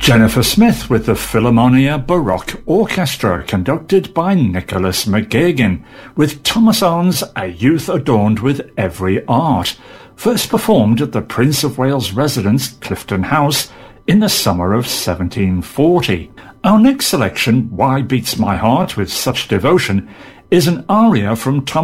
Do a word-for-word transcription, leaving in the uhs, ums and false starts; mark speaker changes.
Speaker 1: Jennifer Smith with the Philharmonia Baroque Orchestra, conducted by Nicholas McGagan, with Thomas Arne's A Youth Adorned with Every Art, first performed at the Prince of Wales' residence, Clifton House, in the summer of seventeen forty. Our next selection, Why Beats My Heart with Such Devotion, is an aria from Thomas